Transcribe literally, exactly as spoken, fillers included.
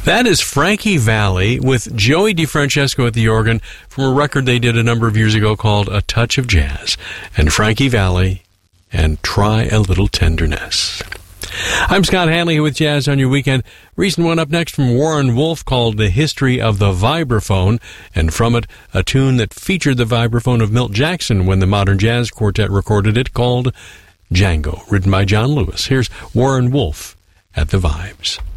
That is Frankie Valli with Joey DeFrancesco at the organ from a record they did a number of years ago called A Touch of Jazz. And Frankie Valli and Try a Little Tenderness. I'm Scott Hanley with Jazz on Your Weekend. Recent one up next from Warren Wolf called The History of the Vibraphone, and from it, a tune that featured the vibraphone of Milt Jackson when the Modern Jazz Quartet recorded it called Django, written by John Lewis. Here's Warren Wolf at the Vibes.